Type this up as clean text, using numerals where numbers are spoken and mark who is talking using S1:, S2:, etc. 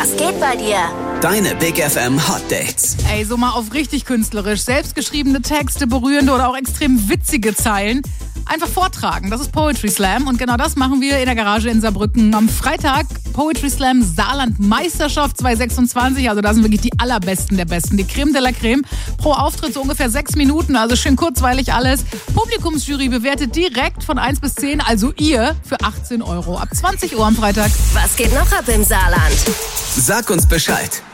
S1: Was geht bei dir?
S2: Deine Big FM Hot Dates.
S3: Ey, so mal auf richtig künstlerisch. Selbstgeschriebene Texte, berührende oder auch extrem witzige Zeilen einfach vortragen. Das ist Poetry Slam und genau das machen wir in der Garage in Saarbrücken. Am Freitag Poetry Slam Saarland Meisterschaft 2026. Also da sind wirklich die allerbesten der Besten. Die Creme de la Creme. Pro Auftritt so ungefähr 6 Minuten, also schön kurzweilig alles. Publikumsjury bewertet direkt von 1 bis 10, also ihr, für 18 €. Ab 20 Uhr am Freitag.
S1: Was geht noch ab im Saarland?
S2: Sag uns Bescheid.